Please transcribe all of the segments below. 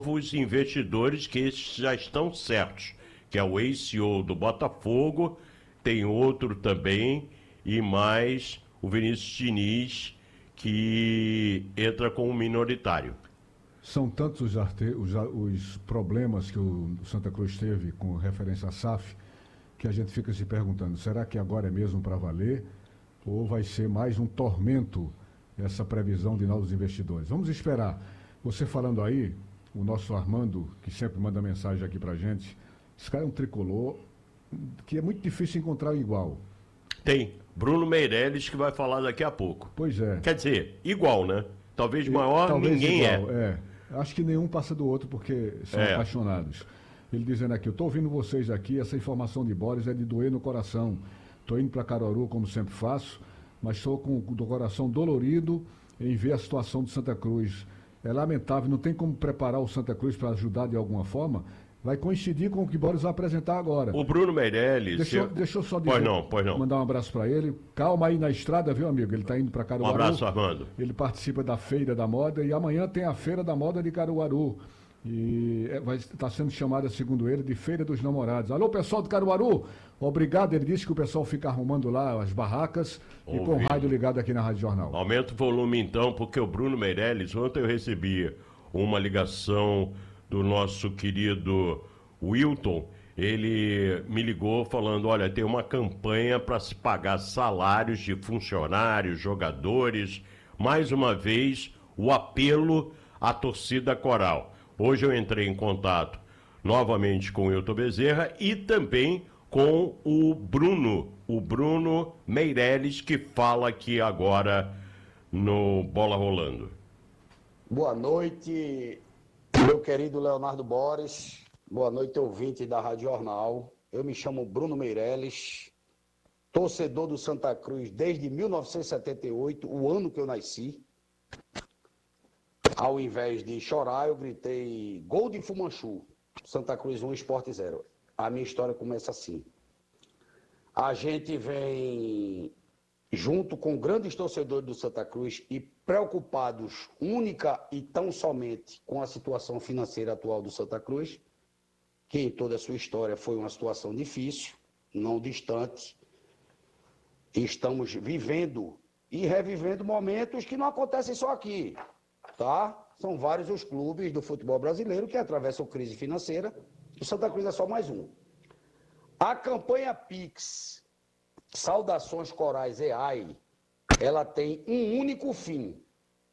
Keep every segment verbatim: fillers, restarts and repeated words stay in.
Os investidores que esses já estão certos, que é o ex-C E O do Botafogo, tem outro também, e mais o Vinícius Diniz, que entra como minoritário. São tantos os, arte... os, os problemas que o Santa Cruz teve com referência à S A F, que a gente fica se perguntando, será que agora é mesmo para valer? Ou vai ser mais um tormento essa previsão de novos investidores? Vamos esperar. Você falando aí, o nosso Armando, que sempre manda mensagem aqui pra gente, esse cara é um tricolor que é muito difícil encontrar igual. Tem. Bruno Meirelles, que vai falar daqui a pouco. Pois é. Quer dizer, igual, né? Talvez maior, Talvez ninguém igual, é. é. Acho que nenhum passa do outro porque são é. apaixonados. Ele dizendo aqui, eu estou ouvindo vocês aqui, essa informação de Boris é de doer no coração. Estou indo para Caruaru, como sempre faço, mas estou com o coração dolorido em ver a situação de Santa Cruz. É lamentável, não tem como preparar o Santa Cruz para ajudar de alguma forma. Vai coincidir com o que Boris vai apresentar agora. O Bruno Meirelles... Deixa, eu, eu... deixa eu só dizer, pois não, pois não. mandar um abraço para ele. Calma aí na estrada, viu, amigo? Ele está indo para Caruaru. Um abraço, Armando. Ele participa da Feira da Moda e amanhã tem a Feira da Moda de Caruaru. E vai estar sendo chamada, segundo ele, de Feira dos Namorados. Alô, pessoal de Caruaru, obrigado. Ele disse que o pessoal fica arrumando lá as barracas Ouvido. E com o rádio ligado aqui na Rádio Jornal. Aumenta o volume então, porque o Bruno Meirelles, ontem eu recebi uma ligação do nosso querido Wilton. Ele me ligou falando, olha, tem uma campanha para se pagar salários de funcionários, jogadores. Mais uma vez, o apelo à torcida coral. Hoje eu entrei em contato novamente com o Wilton Bezerra e também com o Bruno, o Bruno Meirelles, que fala aqui agora no Bola Rolando. Boa noite, meu querido Leonardo Boris. Boa noite, ouvinte da Rádio Jornal. Eu me chamo Bruno Meirelles, torcedor do Santa Cruz desde mil novecentos e setenta e oito, o ano que eu nasci. Ao invés de chorar, eu gritei gol de Fumanchu, Santa Cruz um, Sport zero. A minha história começa assim. A gente vem junto com grandes torcedores do Santa Cruz e preocupados única e tão somente com a situação financeira atual do Santa Cruz, que em toda a sua história foi uma situação difícil, não distante. Estamos vivendo e revivendo momentos que não acontecem só aqui. Tá? São vários os clubes do futebol brasileiro que atravessam crise financeira. O Santa Cruz é só mais um. A campanha Pix, Saudações Corais E A I, ela tem um único fim: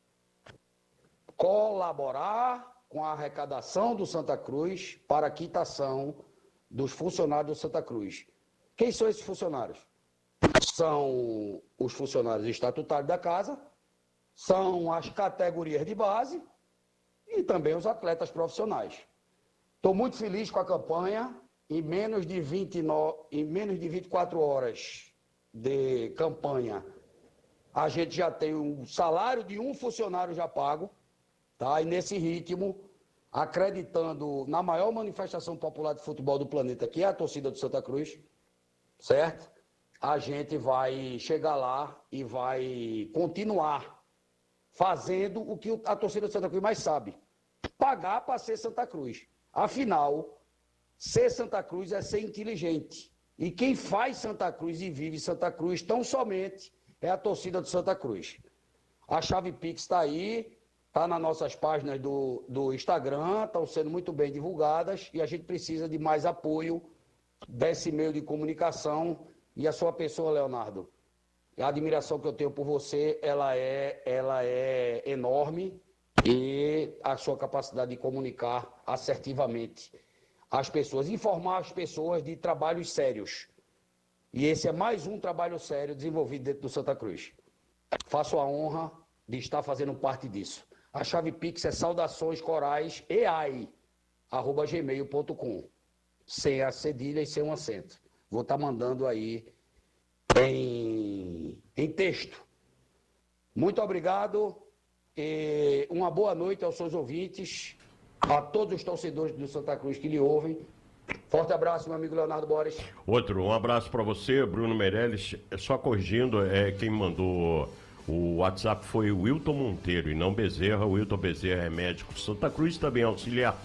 colaborar com a arrecadação do Santa Cruz para a quitação dos funcionários do Santa Cruz. Quem são esses funcionários? São os funcionários estatutários da casa, são as categorias de base e também os atletas profissionais. Estou muito feliz com a campanha. Em menos de vinte e nove, em menos de vinte e quatro horas de campanha, a gente já tem o salário de um funcionário já pago, tá? E nesse ritmo, acreditando na maior manifestação popular de futebol do planeta, que é a torcida do Santa Cruz, certo? A gente vai chegar lá e vai continuar fazendo o que a torcida do Santa Cruz mais sabe: pagar para ser Santa Cruz. Afinal, ser Santa Cruz é ser inteligente. E quem faz Santa Cruz e vive Santa Cruz tão somente é a torcida do Santa Cruz. A chave Pix está aí, está nas nossas páginas do, do Instagram, estão sendo muito bem divulgadas e a gente precisa de mais apoio desse meio de comunicação. E a sua pessoa, Leonardo, a admiração que eu tenho por você, ela é, ela é enorme, e a sua capacidade de comunicar assertivamente as pessoas, informar as pessoas de trabalhos sérios. E esse é mais um trabalho sério desenvolvido dentro do Santa Cruz. Faço a honra de estar fazendo parte disso. A chave Pix é saudações corais E A I, arroba gmail ponto com, sem a cedilha e sem um acento. Vou estar mandando aí em, em texto. Muito obrigado e uma boa noite aos seus ouvintes, a todos os torcedores do Santa Cruz que lhe ouvem. Forte abraço, meu amigo Leonardo Boris. Outro, um abraço para você, Bruno Meirelles. Só corrigindo, é, quem mandou o WhatsApp foi o Wilton Monteiro e não Bezerra. O Wilton Bezerra é médico Santa Cruz, também auxiliar